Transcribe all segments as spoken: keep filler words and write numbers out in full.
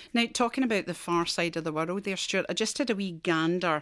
Now, talking about the far side of the world there, Stuart, I just did a wee gander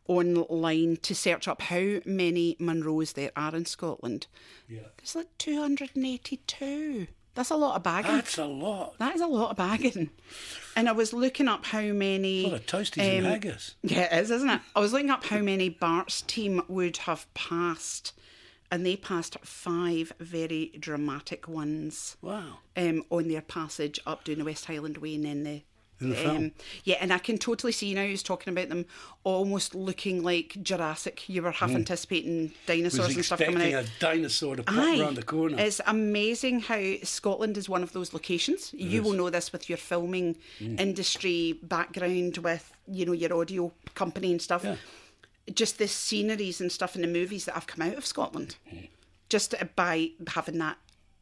online to search up how many Munros there are in Scotland. Yeah. There's like two hundred eighty-two. That's a lot of bagging. That's a lot. That is a lot of bagging. And I was looking up how many... A lot of toasties um, and haggis. Yeah, it is, isn't it? I was looking up how many Bart's team would have passed, and they passed five very dramatic ones. Wow. Um, on their passage up down the West Highland Way and then the... In the um, film. Yeah, and I can totally see now who's talking about them almost looking like Jurassic. You were half Mm. anticipating dinosaurs was and stuff coming expecting out. a dinosaur to pop Aye. around the corner. It's amazing how Scotland is one of those locations. You is. will know this with your filming Mm. industry background with, you know, your audio company and stuff. Yeah. Just the sceneries and stuff in the movies that have come out of Scotland. Mm. Just by having that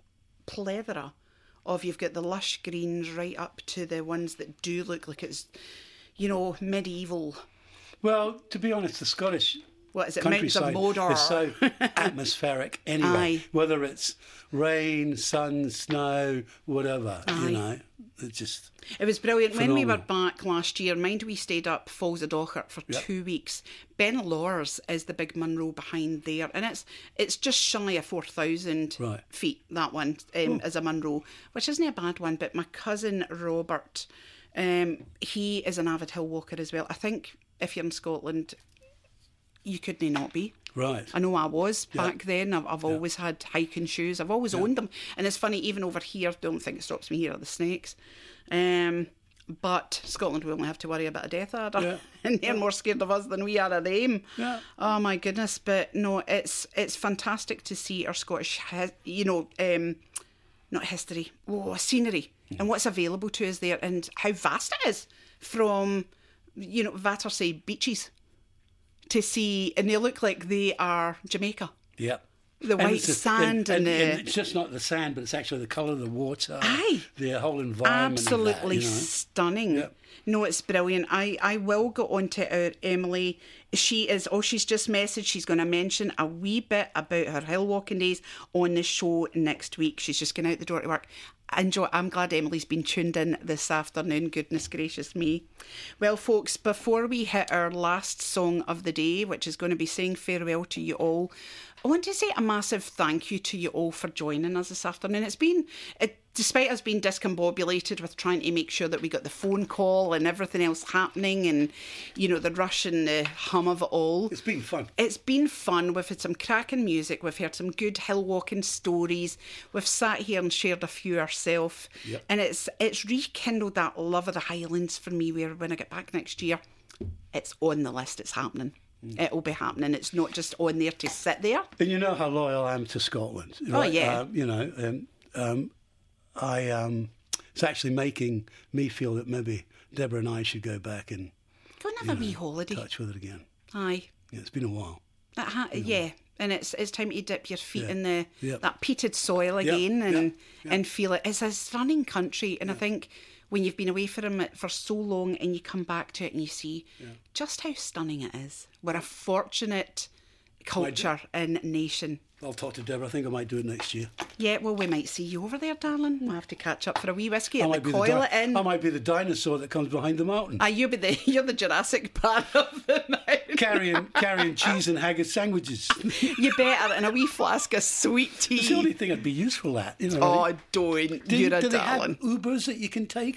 plethora of, you've got the lush greens right up to the ones that do look like it's, you know, medieval. Well, to be honest, the Scottish What is it, Mountains of countryside Mordor? is so atmospheric anyway. Aye. Whether it's rain, sun, snow, whatever, Aye. you know, it's just... It was brilliant. When we were Phenomenal. back last year, mind we stayed up Falls of Dochart for Yep. two weeks. Ben Lors is the big Munro behind there, and it's it's just shy of four thousand Right. feet, that one, um, as a Munro, which isn't a bad one. But my cousin Robert, um, he is an avid hill walker as well. I think if you're in Scotland, you couldn't not be. Right. I know I was Yeah. back then. I've, I've always had hiking shoes. I've always owned them. And it's funny, even over here, don't think it stops me here are the snakes. Um, but Scotland, we only have to worry about a death adder. Yeah. And they're more scared of us than we are of them. Yeah. Oh my goodness. But no, it's it's fantastic to see our Scottish, hi- you know, um, not history, oh, scenery, Hmm. and what's available to us there and how vast it is from, you know, Battersea beaches to see, and they look like they are Jamaica. Yeah. The white it's a- sand and, and, and, the... and it's just not the sand, but it's actually the colour of the water. Aye. The whole environment. Absolutely of that, you know. stunning. Yep. No, it's brilliant. I, I will go on to our Emily. She is, oh, she's just messaged. She's going to mention a wee bit about her hill walking days on the show next week. She's just going out the door to work. Enjoy. I'm glad Emily's been tuned in this afternoon. Goodness gracious me. Well, folks, before we hit our last song of the day, which is going to be saying farewell to you all, I want to say a massive thank you to you all for joining us this afternoon. It's been, it, despite us being discombobulated with trying to make sure that we got the phone call and everything else happening and, you know, the rush and the hum of it all. It's been fun. It's been fun. We've had some cracking music. We've heard some good hill walking stories. We've sat here and shared a few ourselves. Yep. And it's it's rekindled that love of the Highlands for me, where when I get back next year, it's on the list. It's happening. Mm. It'll be happening. It's not just on there to sit there. And you know how loyal I am to Scotland. Oh, Right? yeah. Uh, you know, um, um, I um, it's actually making me feel that maybe Deborah and I should go back and Go and have a wee holiday. touch with it again. Aye. Yeah, it's been a while. That ha- yeah. And it's it's time to dip your feet Yeah. in the Yeah. that peated soil Yeah. again and Yeah. Yeah. and feel it. It's a stunning country, and I think when you've been away from it for so long and you come back to it and you see just how stunning it is. We're a fortunate culture and nation. I'll talk to Deborah. I think I might do it next year. Yeah, well, we might see you over there, darling. We'll have to catch up for a wee whiskey I and might, be coil the di- it in. I might be the dinosaur that comes behind the mountain. Ah, you'll be the you're the Jurassic part of the mountain. carrying carrying cheese and haggis sandwiches. You better, and a wee flask of sweet tea. It's the only thing I'd be useful at. You know, Oh, really. don't. do, You're a do they have darling. Ubers that you can take?